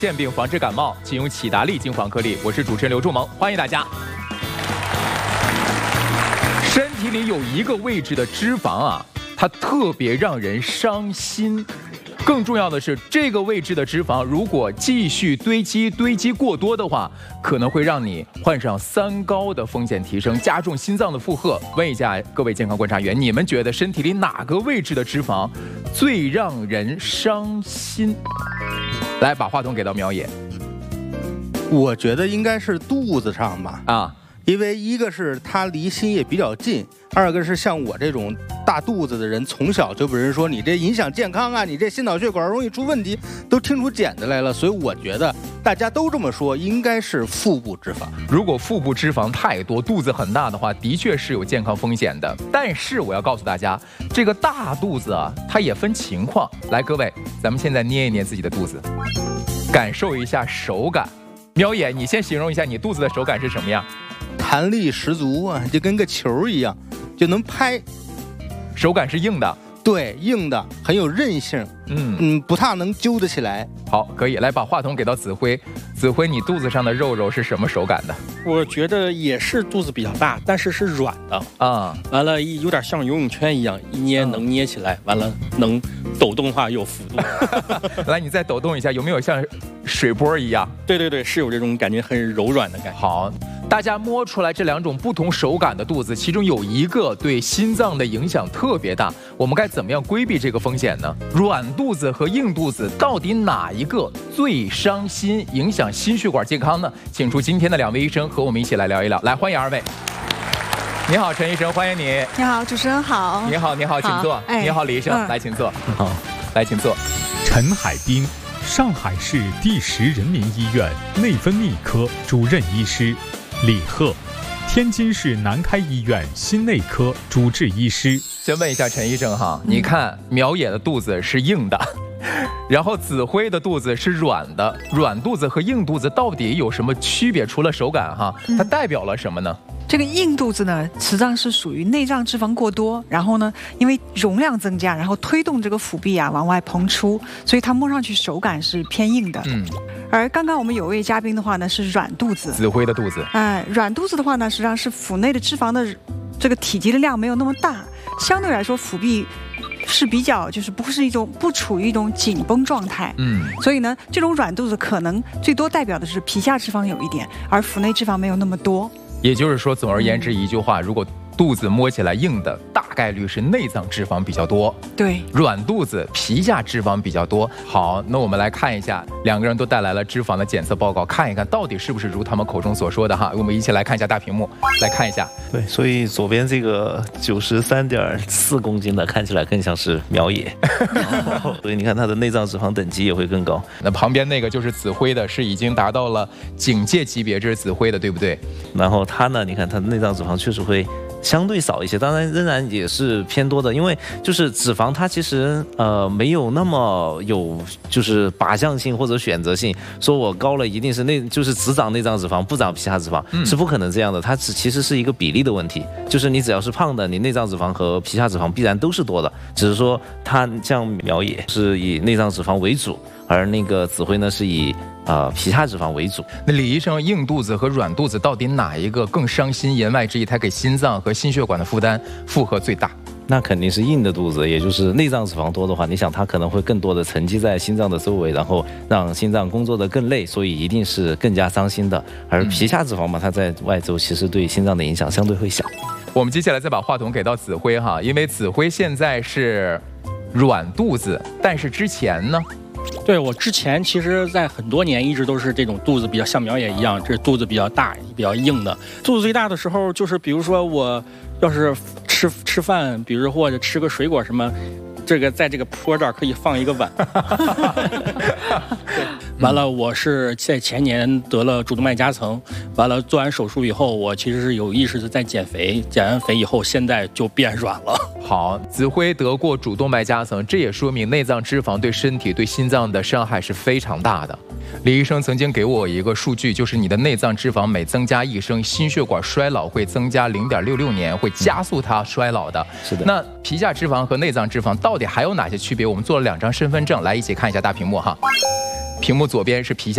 健病防治感冒，请用启达利精华颗粒。我是主持人刘仲萌，欢迎大家。身体里有一个位置的脂肪啊，它特别让人伤心。更重要的是，这个位置的脂肪如果继续堆积过多的话，可能会让你患上三高的风险提升，加重心脏的负荷。问一下各位健康观察员，你们觉得身体里哪个位置的脂肪最让人伤心？来，把话筒给到苗野。 我觉得应该是肚子上吧。 啊， 因为一个是它离心也比较近，二个是像我这种大肚子的人，从小就被人说你这影响健康啊，你这心脑血管容易出问题，都听出茧子来了。所以我觉得大家都这么说，应该是腹部脂肪。 如果腹部脂肪太多，肚子很大的话，的确是有健康风险的。但是我要告诉大家，这个大肚子啊，它也分情况。来，各位，咱们现在捏一捏自己的肚子，感受一下手感。苗野，你先形容一下你肚子的手感是什么样？ 弹力十足啊，就跟个球一样，就能拍。 手感是硬的， 对，硬的，很有韧性。不太能揪得起来。 好，可以来把话筒给到子辉。子辉，你肚子上的肉是什么手感的？ 我觉得也是肚子比较大，但是是软的啊。 完了，有点像游泳圈一样，一捏能捏起来，完了能抖动的话有幅度。 来，你再抖动一下，有没有像水波一样？ 对，是有这种感觉，很柔软的感觉。 好，大家摸出来这两种不同手感的肚子，其中有一个对心脏的影响特别大。我们该怎么样规避这个风险呢？软肚子和硬肚子到底哪一个最伤心，影响心血管健康呢？请出今天的两位医生和我们一起来聊一聊。来，欢迎二位。你好，陈医生，欢迎你。 你好，主持人好。 你好，请坐。你好，李医生，来，请坐。好，来，请坐。 陈海滨，上海市第10人民医院内分泌科主任医师。李贺，天津市南开医院心内科主治医师。 先问一下陈医生哈，你看苗野的肚子是硬的，然后子辉的肚子是软的，软肚子和硬肚子到底有什么区别？除了手感哈，它代表了什么呢？ 这个硬肚子呢，实际上是属于内脏脂肪过多，然后呢，因为容量增加，然后推动这个腹壁啊往外膨出，所以它摸上去手感是偏硬的。而刚刚我们有位嘉宾的话呢，是软肚子，子辉的肚子。 软肚子的话呢，实际上是腹内的脂肪的这个体积的量没有那么大，相对来说腹壁是比较就是不处于一种紧绷状态。所以呢，这种软肚子可能最多代表的是皮下脂肪有一点，而腹内脂肪没有那么多。 也就是说，总而言之一句话，如果肚子摸起来硬的，大概率是内脏脂肪比较多。 对， 软肚子皮下脂肪比较多。好，那我们来看一下，两个人都带来了脂肪的检测报告，看一看到底是不是如他们口中所说的哈。我们一起来看一下大屏幕，来看一下。 对，所以左边这个93.4公斤的看起来更像是苗野，所以你看他的内脏脂肪等级也会更高。 那旁边那个就是子辉的，是已经达到了警戒级别，这是子辉的，对不对？ 然后他呢，你看他的内脏脂肪确实会相对少一些，当然仍然也是偏多的，因为就是脂肪它其实没有那么有就是靶向性或者选择性，说我高了一定是就是只长内脏脂肪不长皮下脂肪，是不可能这样的，它其实是一个比例的问题，就是你只要是胖的，你内脏脂肪和皮下脂肪必然都是多的，只是说它像苗野是以内脏脂肪为主，而那个子辉呢是以皮下脂肪为主。 那李医生，硬肚子和软肚子到底哪一个更伤心？言外之意，它给心脏和心血管的负荷最大。 那肯定是硬的肚子，也就是内脏脂肪多的话，你想它可能会更多的沉积在心脏的周围，然后让心脏工作的更累，所以一定是更加伤心的。而皮下脂肪嘛，它在外周其实对心脏的影响相对会小。 我们接下来再把话筒给到子辉哈，因为子辉现在是软肚子，但是之前呢？ 对，我之前其实在很多年一直都是这种肚子比较像苗野一样，这肚子比较大比较硬的。肚子最大的时候就是比如说我要是吃饭，比如或者吃个水果什么，这个在这个坡这儿可以放一个碗。对，完了我是在前年得了主动脉夹层，完了做完手术以后，我其实是有意识的在减肥，减完肥以后现在就变软了。 好，子辉得过主动脉夹层，这也说明内脏脂肪对身体对心脏的伤害是非常大的。李医生曾经给我一个数据，就是你的内脏脂肪每增加1升，心血管衰老会增加0.66年，会加速它衰老的。 是的。 那皮下脂肪和内脏脂肪到底还有哪些区别？我们做了2张身份证，来一起看一下大屏幕哈。屏幕左边是皮下。